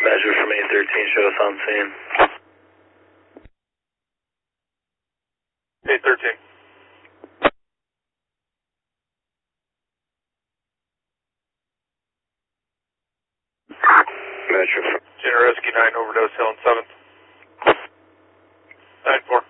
Measure from 813, show us on scene. 813. Measure from... General Rescue 9, overdose, Hill and 7th. 9-4.